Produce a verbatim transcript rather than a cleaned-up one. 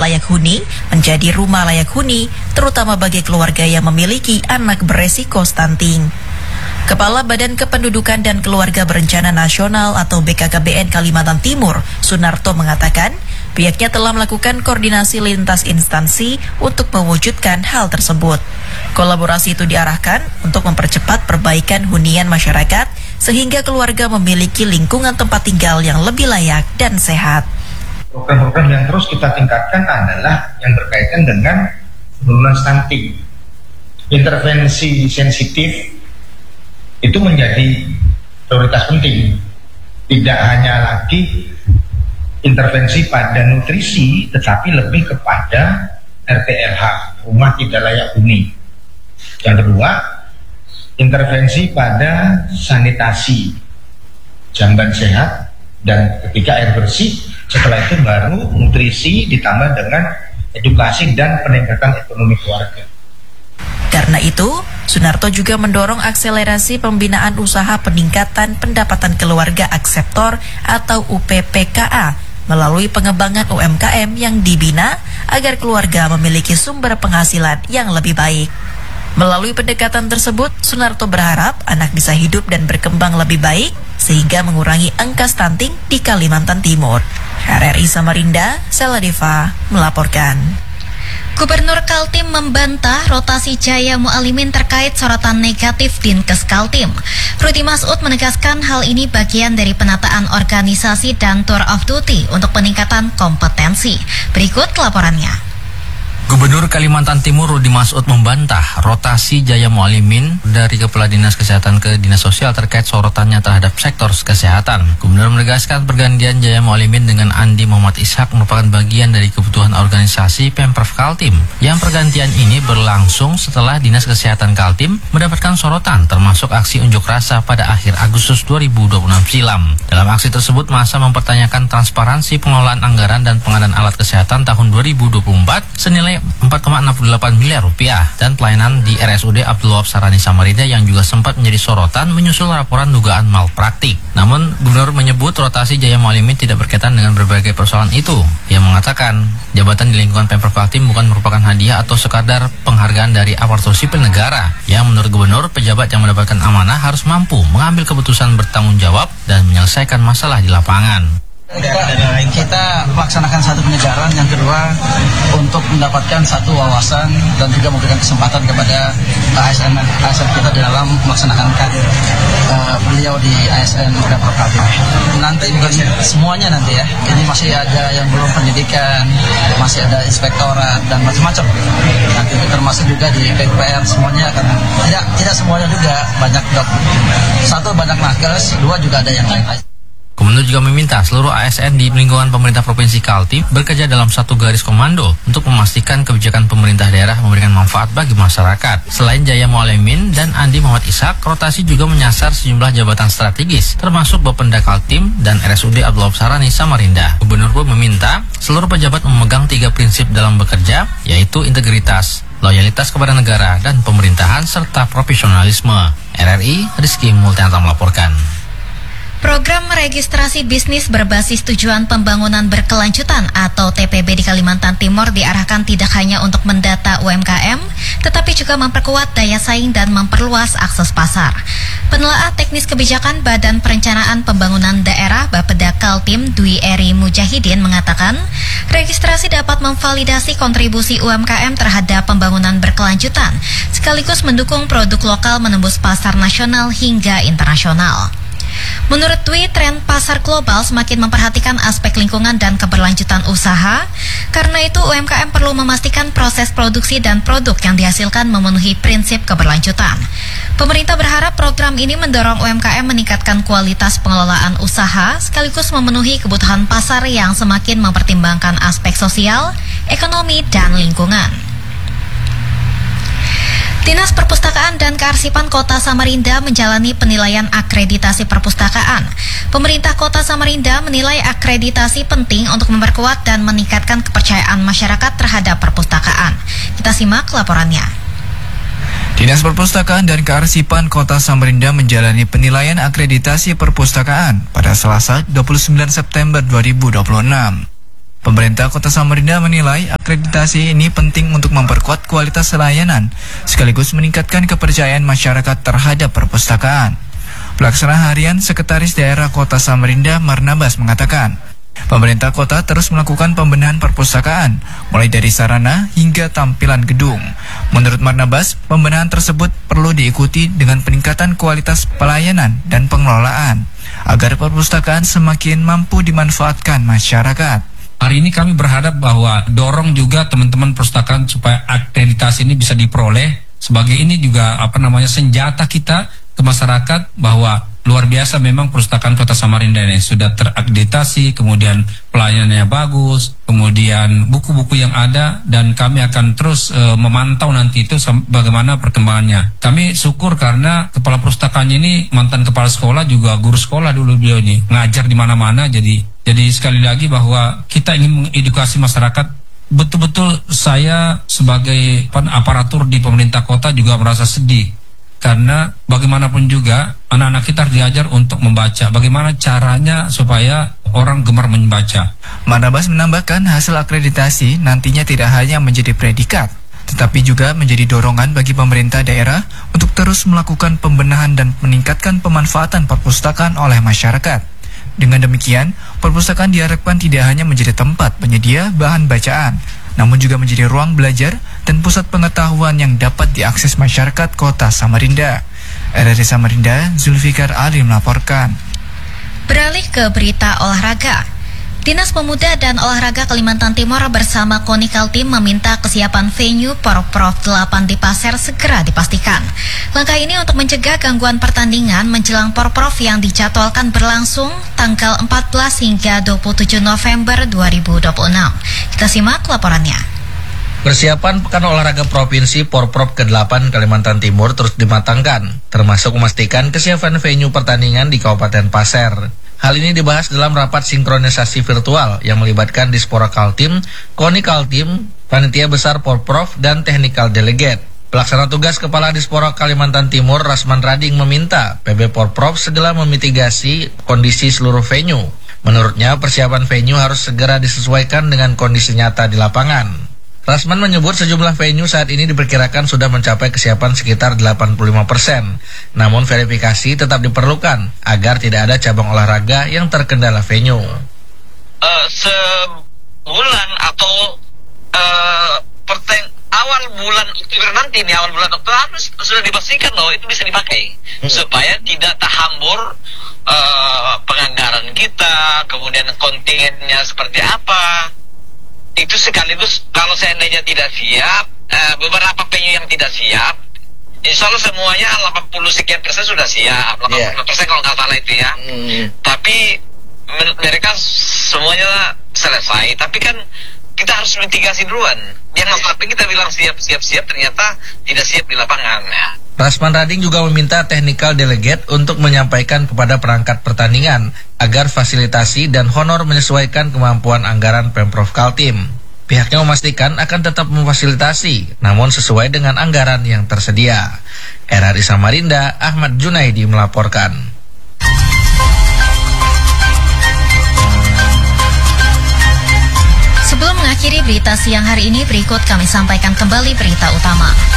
layak huni menjadi rumah layak huni, terutama bagi keluarga yang memiliki anak beresiko stunting. Kepala Badan Kependudukan dan Keluarga Berencana Nasional atau B K K B N Kalimantan Timur, Sunarto mengatakan, pihaknya telah melakukan koordinasi lintas instansi untuk mewujudkan hal tersebut. Kolaborasi itu diarahkan untuk mempercepat perbaikan hunian masyarakat sehingga keluarga memiliki lingkungan tempat tinggal yang lebih layak dan sehat. Program-program yang terus kita tingkatkan adalah yang berkaitan dengan penurunan stunting. Intervensi sensitif itu menjadi prioritas penting. Tidak hanya lagi intervensi pada nutrisi, tetapi lebih kepada R T L H, rumah tidak layak huni. Yang kedua, intervensi pada sanitasi, jamban sehat, dan ketiga air bersih. Setelah itu baru nutrisi ditambah dengan edukasi dan peningkatan ekonomi keluarga. Karena itu, Sunarto juga mendorong akselerasi pembinaan usaha peningkatan pendapatan keluarga akseptor atau U P P K A melalui pengembangan U M K M yang dibina agar keluarga memiliki sumber penghasilan yang lebih baik. Melalui pendekatan tersebut, Sunarto berharap anak bisa hidup dan berkembang lebih baik sehingga mengurangi angka stunting di Kalimantan Timur. R R I Samarinda, Seladeva melaporkan. Gubernur Kaltim membantah rotasi Jaya Mualimin terkait sorotan negatif Dinkes Kaltim. Rudi Masud menegaskan hal ini bagian dari penataan organisasi dan tour of duty untuk peningkatan kompetensi. Berikut laporannya. Gubernur Kalimantan Timur Rudi Masud membantah rotasi Jaya Mualimin dari Kepala Dinas Kesehatan ke Dinas Sosial terkait sorotannya terhadap sektor kesehatan. Gubernur menegaskan pergantian Jaya Mualimin dengan Andi Muhammad Ishak merupakan bagian dari kebutuhan organisasi Pemprov Kaltim. Yang pergantian ini berlangsung setelah Dinas Kesehatan Kaltim mendapatkan sorotan termasuk aksi unjuk rasa pada akhir Agustus dua ribu dua puluh enam silam. Dalam aksi tersebut, massa mempertanyakan transparansi pengelolaan anggaran dan pengadaan alat kesehatan tahun dua ribu dua puluh empat senilai empat koma enam delapan miliar rupiah dan pelayanan di R S U D Abdul Wahab Sarani Samarinda yang juga sempat menjadi sorotan menyusul laporan dugaan malpraktik. Namun Gubernur menyebut rotasi Jaya Mualimin tidak berkaitan dengan berbagai persoalan itu. Ia mengatakan jabatan di lingkungan Pemprov Kaltim bukan merupakan hadiah atau sekadar penghargaan dari aparatur sipil negara. Yang menurut Gubernur, pejabat yang mendapatkan amanah harus mampu mengambil keputusan bertanggung jawab dan menyelesaikan masalah di lapangan. Kita melaksanakan satu penyegaran, yang kedua untuk mendapatkan satu wawasan dan juga memberikan kesempatan kepada A S N A S N kita di dalam melaksanakan uh, beliau di A S N Pemprov Kaltim. Nanti bukan semuanya nanti ya, ini masih ada yang belum pendidikan, masih ada inspektorat dan macam-macam. Nanti termasuk juga di P U P R semuanya, karena tidak tidak semuanya juga, banyak dok. Satu banyak nakes, dua juga ada yang lain-lain. Gubernur juga meminta seluruh A S N di lingkungan pemerintah Provinsi Kaltim bekerja dalam satu garis komando untuk memastikan kebijakan pemerintah daerah memberikan manfaat bagi masyarakat. Selain Jaya Mualimin dan Andi Muhammad Ishak, rotasi juga menyasar sejumlah jabatan strategis, termasuk Bapenda Kaltim dan R S U D Abdul Wahab Sarani Samarinda. Gubernur pun meminta seluruh pejabat memegang tiga prinsip dalam bekerja, yaitu integritas, loyalitas kepada negara, dan pemerintahan, serta profesionalisme. R R I, Rizky Multianto melaporkan. Program registrasi bisnis berbasis tujuan pembangunan berkelanjutan atau T P B di Kalimantan Timur diarahkan tidak hanya untuk mendata U M K M, tetapi juga memperkuat daya saing dan memperluas akses pasar. Penelaah teknis kebijakan Badan Perencanaan Pembangunan Daerah Bapeda Kaltim Dwi Eri Mujahidin mengatakan, registrasi dapat memvalidasi kontribusi U M K M terhadap pembangunan berkelanjutan, sekaligus mendukung produk lokal menembus pasar nasional hingga internasional. Menurut Dwi, tren pasar global semakin memperhatikan aspek lingkungan dan keberlanjutan usaha. Karena itu, U M K M perlu memastikan proses produksi dan produk yang dihasilkan memenuhi prinsip keberlanjutan. Pemerintah berharap program ini mendorong U M K M meningkatkan kualitas pengelolaan usaha, sekaligus memenuhi kebutuhan pasar yang semakin mempertimbangkan aspek sosial, ekonomi, dan lingkungan. Dinas Perpustakaan dan Kearsipan Kota Samarinda menjalani penilaian akreditasi perpustakaan. Pemerintah Kota Samarinda menilai akreditasi penting untuk memperkuat dan meningkatkan kepercayaan masyarakat terhadap perpustakaan. Kita simak laporannya. Dinas Perpustakaan dan Kearsipan Kota Samarinda menjalani penilaian akreditasi perpustakaan pada Selasa dua puluh sembilan September dua ribu dua puluh enam. Pemerintah Kota Samarinda menilai akreditasi ini penting untuk memperkuat kualitas layanan, sekaligus meningkatkan kepercayaan masyarakat terhadap perpustakaan. Pelaksana Harian Sekretaris Daerah Kota Samarinda Marnabas mengatakan, pemerintah kota terus melakukan pembenahan perpustakaan, mulai dari sarana hingga tampilan gedung. Menurut Marnabas, pembenahan tersebut perlu diikuti dengan peningkatan kualitas pelayanan dan pengelolaan, agar perpustakaan semakin mampu dimanfaatkan masyarakat. Hari ini kami berharap bahwa dorong juga teman-teman perpustakaan supaya akreditasi ini bisa diperoleh. Sebagai ini juga apa namanya senjata kita ke masyarakat bahwa luar biasa memang perpustakaan Kota Samarinda ini sudah terakreditasi, kemudian pelayanannya bagus, kemudian buku-buku yang ada, dan kami akan terus e, memantau nanti itu bagaimana perkembangannya. Kami syukur karena kepala perpustakaan ini mantan kepala sekolah, juga guru sekolah dulu beliau ini, ngajar di mana-mana. Jadi jadi sekali lagi bahwa kita ingin mengedukasi masyarakat. Betul-betul saya sebagai aparatur di pemerintah kota juga merasa sedih. Karena bagaimanapun juga anak-anak kita harus diajar untuk membaca. Bagaimana caranya supaya orang gemar membaca. Marnabas menambahkan hasil akreditasi nantinya tidak hanya menjadi predikat, tetapi juga menjadi dorongan bagi pemerintah daerah untuk terus melakukan pembenahan dan meningkatkan pemanfaatan perpustakaan oleh masyarakat. Dengan demikian, perpustakaan diharapkan tidak hanya menjadi tempat penyedia bahan bacaan, namun juga menjadi ruang belajar dan pusat pengetahuan yang dapat diakses masyarakat Kota Samarinda. R R I Samarinda, Zulfikar Ali melaporkan. Beralih ke berita olahraga. Dinas Pemuda dan Olahraga Kalimantan Timur bersama KONI Kaltim meminta kesiapan venue Porprov delapan di Pasir segera dipastikan. Langkah ini untuk mencegah gangguan pertandingan menjelang Porprov yang dijadwalkan berlangsung tanggal empat belas hingga dua puluh tujuh November dua ribu dua puluh enam. Kita simak laporannya. Persiapan Pekan Olahraga Provinsi Porprov ke delapan Kalimantan Timur terus dimatangkan, termasuk memastikan kesiapan venue pertandingan di Kabupaten Pasir. Hal ini dibahas dalam rapat sinkronisasi virtual yang melibatkan Dispora Kaltim, KONI Kaltim, Panitia Besar Porprov, dan Technical Delegate. Pelaksana tugas Kepala Dispora Kalimantan Timur Rasman Rading meminta P B Porprov segera memitigasi kondisi seluruh venue. Menurutnya, persiapan venue harus segera disesuaikan dengan kondisi nyata di lapangan. Rasman menyebut sejumlah venue saat ini diperkirakan sudah mencapai kesiapan sekitar delapan puluh lima persen. Namun verifikasi tetap diperlukan agar tidak ada cabang olahraga yang terkendala venue. Uh, sebulan atau uh, perteng awal bulan Oktober nanti nih, awal bulan Oktober harus sudah dipastikan loh itu bisa dipakai hmm. supaya tidak terhambur uh, penganggaran kita, kemudian kontingennya seperti apa. Itu sekaligus kalau seandainya tidak siap, uh, beberapa venue yang tidak siap, insya Allah semuanya delapan puluh sekian persen sudah siap, delapan puluh persen yeah. kalau nggak salah itu ya. Mm. Tapi mereka semuanya selesai, tapi kan kita harus mitigasi duluan. Jangan sampai kita bilang siap-siap-siap ternyata tidak siap di lapangan. Rasman Rading juga meminta Technical Delegate untuk menyampaikan kepada perangkat pertandingan agar fasilitasi dan honor menyesuaikan kemampuan anggaran Pemprov Kaltim. Pihaknya memastikan akan tetap memfasilitasi, namun sesuai dengan anggaran yang tersedia. R R I Samarinda, Ahmad Junaidi melaporkan. Sebelum mengakhiri berita siang hari ini, berikut kami sampaikan kembali berita utama.